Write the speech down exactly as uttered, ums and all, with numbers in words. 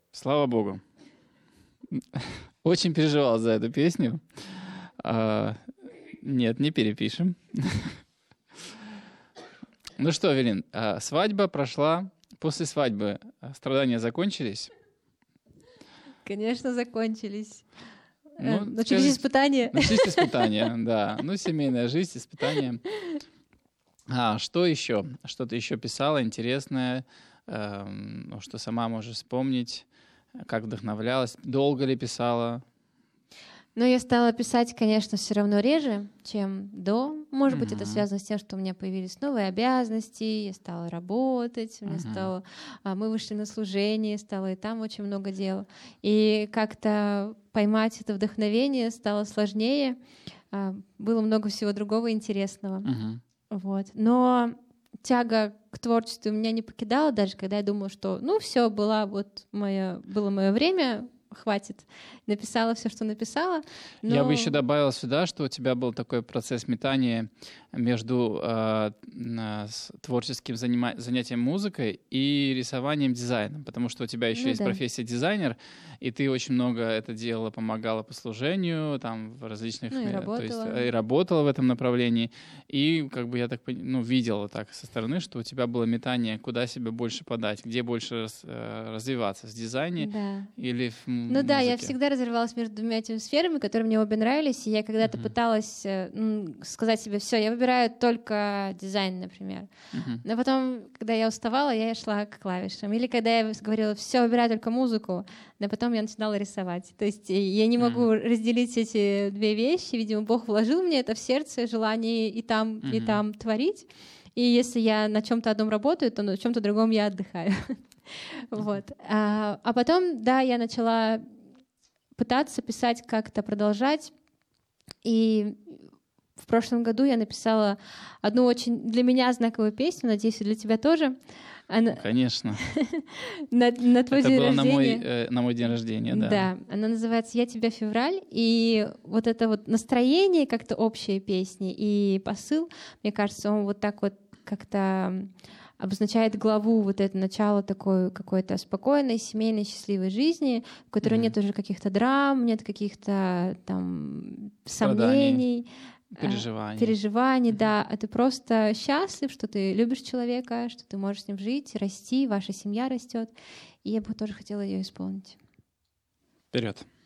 Слава Богу. Очень переживал за эту песню. А, нет, не перепишем. Ну что, Эвелин, свадьба прошла. После свадьбы страдания закончились? Конечно, закончились. Ну, начались скажите, испытания. Начались испытания, да. Ну, семейная жизнь, испытания. А, что еще? Что ты еще писала интересное, э, что сама можешь вспомнить, как вдохновлялась? Долго ли писала? Но я стала писать, конечно, все равно реже, чем до. Может mm-hmm. быть, это связано с тем, что у меня появились новые обязанности, я стала работать, mm-hmm. стало, а, мы вышли на служение, стало и там очень много дел. И как-то поймать это вдохновение стало сложнее. А, было много всего другого интересного. Mm-hmm. Вот. Но тяга к творчеству меня не покидала, даже когда я думала, что ну все, было, вот моё, было мое время, хватит. Написала все, что написала. Но... Я бы еще добавила сюда, что у тебя был такой процесс метания между э, с творческим занима- занятием музыкой и рисованием, дизайном, потому что у тебя еще ну, есть да. профессия дизайнер, и ты очень много это делала, помогала по служению, там в различных, ну, и, э, то есть, работала. и работала в этом направлении, и как бы я так ну, видела так со стороны, что у тебя было метание, куда себя больше подать, где больше раз, э, развиваться, в дизайне да. или в м- Ну музыке. Да, я всегда разрывалась между двумя этими сферами, которые мне обе нравились, и я когда-то uh-huh. пыталась ну, сказать себе, все, я выбираю только дизайн, например. Uh-huh. Но потом, когда я уставала, я шла к клавишам. Или когда я говорила, все, выбираю только музыку, но потом я начинала рисовать. То есть я не могу uh-huh. разделить эти две вещи. Видимо, Бог вложил мне это в сердце, желание и там, uh-huh. и там творить. И если я на чем-то одном работаю, то на чем-то другом я отдыхаю. Вот. А, а потом, да, я начала пытаться писать, как-то продолжать. И в прошлом году я написала одну очень для меня знаковую песню, надеюсь, и для тебя тоже. Она... Конечно. на, на твой это день было рождения. На мой, э, на мой день рождения, да. Да, она называется «Я тебя, февраль». И вот это вот настроение как-то общей песни и посыл, мне кажется, он вот так вот как-то обозначает главу, вот это начало такой какой-то спокойной, семейной, счастливой жизни, в которой mm-hmm. нет уже каких-то драм, нет каких-то там сомнений, переживаний. Переживаний, mm-hmm. да. А ты просто счастлив, что ты любишь человека, что ты можешь с ним жить, расти, ваша семья растет. И я бы тоже хотела ее исполнить. Вперед.